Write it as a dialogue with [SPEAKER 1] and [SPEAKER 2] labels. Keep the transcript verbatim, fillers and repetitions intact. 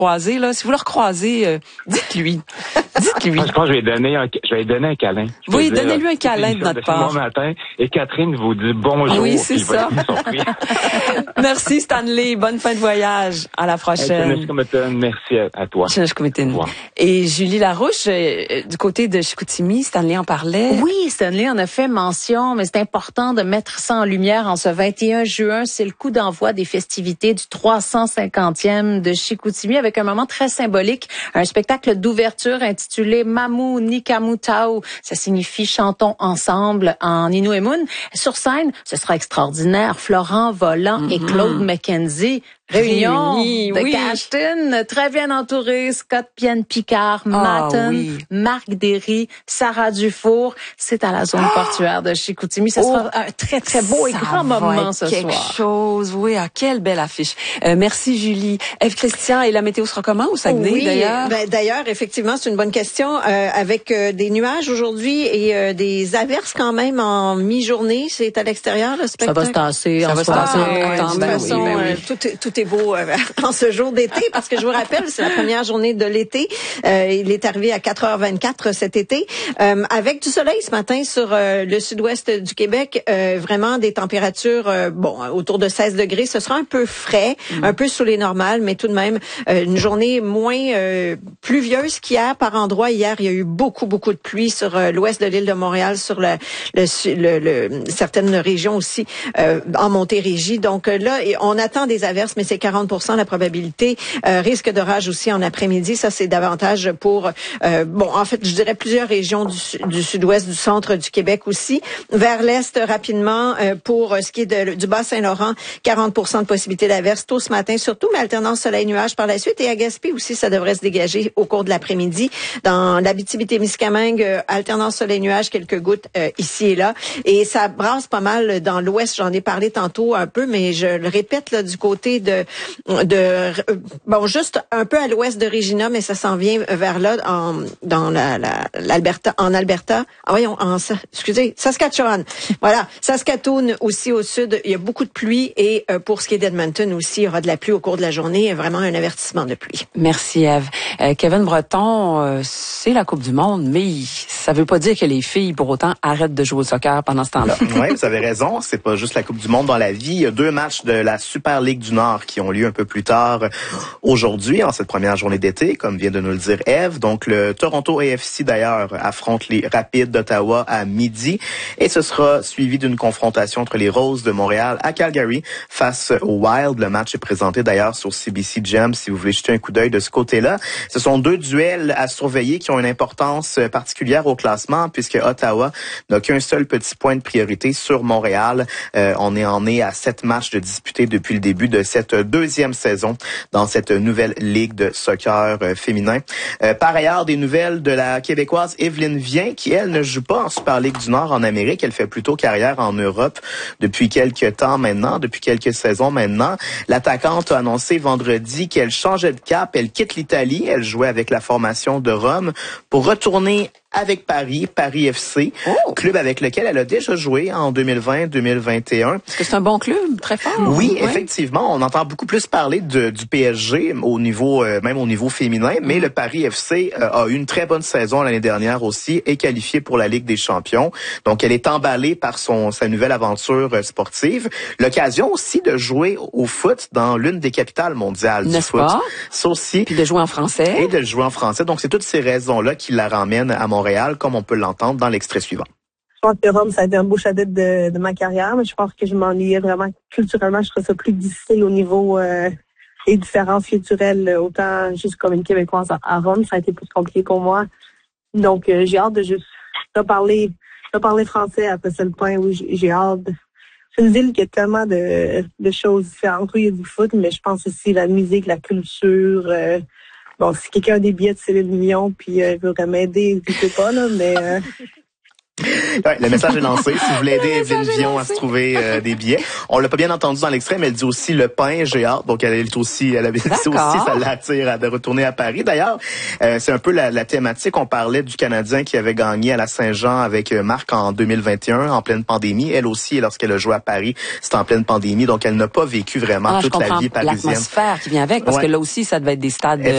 [SPEAKER 1] croisez, là, si vous le recroisez, euh, dites-lui. Dites-lui.
[SPEAKER 2] Moi, je pense que je vais donner un, je vais donner un câlin. Je
[SPEAKER 1] oui,
[SPEAKER 2] dire,
[SPEAKER 1] donnez-lui un câlin de notre part.
[SPEAKER 2] Matin, et Catherine vous dit bonjour.
[SPEAKER 1] Oui, c'est ça. Merci Stanley. Bonne fin de voyage. À la prochaine.
[SPEAKER 2] Hey, merci à, à toi.
[SPEAKER 1] Et Julie Larouche, euh, du côté de Chicoutimi, Stanley en parlait.
[SPEAKER 3] Oui, Stanley en a fait mention, mais c'est important de mettre ça en lumière en ce vingt et un juin. C'est le coup d'envoi des festivités du trois cent cinquantième de Chicoutimi avec un moment très symbolique, un spectacle d'ouverture intitulé Mamu Nikamutau. Ça signifie chantons ensemble en Inuimun. Sur scène, ce sera extraordinaire. Florent Volant mm-hmm. et Claude McKenzie. Réunion Réunis, de oui. Cashton, très bien entouré, Scott Pienne-Picard, Matten, oh, oui. Marc Derry, Sarah Dufour. C'est à la zone oh. portuaire de Chicoutimi. Ça oh. sera un très, très beau et grand moment ce
[SPEAKER 1] quelque
[SPEAKER 3] soir.
[SPEAKER 1] quelque chose, oui. Ah, quelle belle affiche. Euh, merci, Julie. Ève Christian, et la météo sera comment au Saguenay,
[SPEAKER 4] oui,
[SPEAKER 1] d'ailleurs?
[SPEAKER 4] Ben, d'ailleurs, effectivement, c'est une bonne question. Euh, avec euh, des nuages aujourd'hui et euh, des averses quand même en mi-journée. C'est à l'extérieur, le spectacle?
[SPEAKER 3] Ça va se tasser.
[SPEAKER 1] Ça va se tasser.
[SPEAKER 4] Ah, de toute façon, oui, oui. tout, est, tout est beau euh, en ce jour d'été, parce que je vous rappelle, c'est la première journée de l'été. Euh, il est arrivé à quatre heures vingt-quatre cet été, euh, avec du soleil ce matin sur euh, le sud-ouest du Québec. Euh, vraiment des températures, euh, bon, autour de seize degrés. Ce sera un peu frais, mmh. un peu sous les normales, mais tout de même euh, une journée moins euh, pluvieuse qu'hier par endroits. Hier, il y a eu beaucoup, beaucoup de pluie sur euh, l'ouest de l'île de Montréal, sur le, le, le, le certaines régions aussi euh, en Montérégie. Donc euh, là, on attend des averses, mais c'est quarante pour cent la probabilité. Euh, risque d'orage aussi en après-midi. Ça, c'est davantage pour, euh, bon, en fait, je dirais plusieurs régions du, du sud-ouest, du centre du Québec aussi. Vers l'est, rapidement, euh, pour ce qui est de, du Bas-Saint-Laurent, quarante pour cent de possibilité d'averse tôt ce matin, surtout, mais alternance soleil-nuage par la suite. Et à Gaspé aussi, ça devrait se dégager au cours de l'après-midi. Dans l'Abitibi-Témiscamingue, euh, alternance soleil-nuage, quelques gouttes euh, ici et là. Et ça brasse pas mal dans l'ouest. J'en ai parlé tantôt un peu, mais je le répète, là, du côté de de bon, juste un peu à l'ouest de Regina, mais ça s'en vient vers là, en, dans la, la, l'Alberta, en Alberta. Ah voyons, en, excusez, Saskatchewan. Voilà, Saskatoon aussi au sud, il y a beaucoup de pluie et euh, pour ce qui est d'Edmonton aussi, il y aura de la pluie au cours de la journée, vraiment un avertissement de pluie.
[SPEAKER 1] Merci Ève. Euh, Kevin Breton, euh, c'est la Coupe du Monde, mais ça veut pas dire que les filles pour autant arrêtent de jouer au soccer pendant ce temps-là.
[SPEAKER 5] Oui, vous avez raison, c'est pas juste la Coupe du Monde dans la vie. Il y a deux matchs de la Super Ligue du Nord qui ont lieu un peu plus tard aujourd'hui, en cette première journée d'été, comme vient de nous le dire Ève. Donc, le Toronto A F C, d'ailleurs, affronte les Rapids d'Ottawa à midi. Et ce sera suivi d'une confrontation entre les Roses de Montréal à Calgary face au Wild. Le match est présenté, d'ailleurs, sur C B C Gem, si vous voulez jeter un coup d'œil de ce côté-là. Ce sont deux duels à surveiller qui ont une importance particulière au classement, puisque Ottawa n'a qu'un seul petit point de priorité sur Montréal. Euh, on est en est à sept matchs de disputés depuis le début de cette deuxième saison dans cette nouvelle ligue de soccer euh, féminin. Euh, par ailleurs, des nouvelles de la Québécoise Evelyne Vien, qui, elle, ne joue pas en Super Ligue du Nord en Amérique. Elle fait plutôt carrière en Europe depuis quelques temps maintenant, depuis quelques saisons maintenant. L'attaquante a annoncé vendredi qu'elle changeait de cap. Elle quitte l'Italie. Elle jouait avec la formation de Rome pour retourner avec Paris, Paris F C, oh. club avec lequel elle a déjà joué en deux mille vingt deux mille vingt et un.
[SPEAKER 1] Est-ce que c'est un bon club, très fort?
[SPEAKER 5] Oui, ouais. Effectivement, on entend beaucoup plus parler de, du P S G au niveau, euh, même au niveau féminin, mais mm. le Paris F C euh, a eu une très bonne saison l'année dernière aussi, est qualifié pour la Ligue des Champions. Donc, elle est emballée par son sa nouvelle aventure euh, sportive. L'occasion aussi de jouer au foot dans l'une des capitales mondiales
[SPEAKER 1] N'est-ce
[SPEAKER 5] du foot.
[SPEAKER 1] Pas?
[SPEAKER 5] Ça aussi.
[SPEAKER 1] Puis de jouer en français.
[SPEAKER 5] Et de jouer en français. Donc, c'est toutes ces raisons-là qui la ramènent à Montréal. Montréal, comme on peut l'entendre dans l'extrait suivant.
[SPEAKER 6] Je pense que Rome, ça a été un beau chapitre de, de ma carrière, mais je pense que je m'ennuyais vraiment culturellement. Je trouvais ça plus difficile au niveau euh, des différences culturelles. Autant juste comme une Québécoise à Rome, ça a été plus compliqué pour moi. Donc, euh, j'ai hâte de juste reparler, reparler français. Après, c'est le point où j'ai hâte. C'est une ville qui a tellement de, de choses différentes. Oui, il y a du foot, mais je pense aussi la musique, la culture. Euh, Bon, si quelqu'un a des billets de Céline Dion, puis euh, veut m'aider, je sais pas, là, mais... Euh...
[SPEAKER 5] Ouais, le message est lancé. Si vous voulez aider Evelyne Dion à se trouver euh, des billets. On l'a pas bien entendu dans l'extrait, mais elle dit aussi le pain, j'ai hâte. Donc, elle est aussi, elle avait dit aussi, ça l'attire à de retourner à Paris. D'ailleurs, euh, c'est un peu la, la thématique. On parlait du Canadien qui avait gagné à la Saint-Jean avec Marc en deux mille vingt et un, en pleine pandémie. Elle aussi, lorsqu'elle a joué à Paris, c'était en pleine pandémie. Donc, elle n'a pas vécu vraiment
[SPEAKER 1] ah,
[SPEAKER 5] toute la vie parisienne.
[SPEAKER 1] L'atmosphère qui vient avec, parce ouais. que là aussi, ça devait être des stades